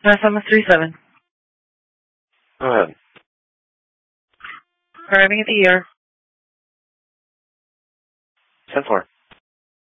737. Go ahead. Arriving at the year. 10-4.